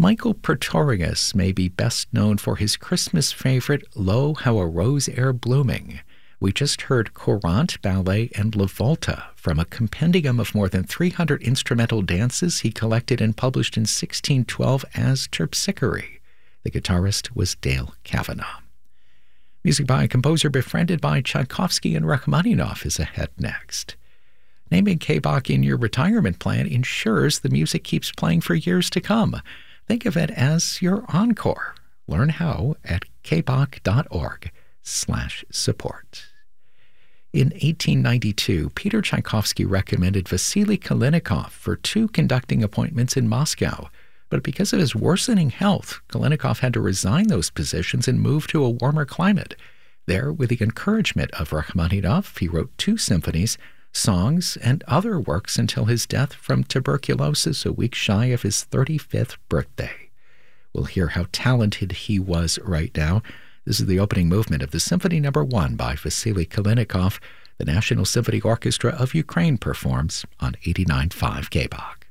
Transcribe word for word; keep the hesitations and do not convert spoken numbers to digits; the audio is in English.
Michael Pretorius may be best known for his Christmas favorite, Lo, How a Rose Ere Blooming. We just heard Courante, Ballet, and La Volta from a compendium of more than three hundred instrumental dances he collected and published in sixteen twelve as Terpsichore. The guitarist was Dale Kavanaugh. Music by a composer befriended by Tchaikovsky and Rachmaninoff is ahead next. Naming K B O C in your retirement plan ensures the music keeps playing for years to come. Think of it as your encore. Learn how at kboc.org slash support. In eighteen ninety-two, Peter Tchaikovsky recommended Vasily Kalinikov for two conducting appointments in Moscow. But because of his worsening health, Kalinikov had to resign those positions and move to a warmer climate. There, with the encouragement of Rachmaninoff, he wrote two symphonies, songs, and other works until his death from tuberculosis a week shy of his thirty-fifth birthday. We'll hear how talented he was right now. This is the opening movement of the Symphony Number One by Vasily Kalinikov. The National Symphony Orchestra of Ukraine performs on eighty-nine point five K B O C.